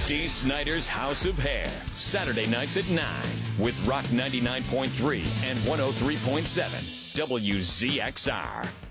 Dee Snider's House of Hair, Saturday nights at 9 with Rock 99.3 and 103.7 WZXR.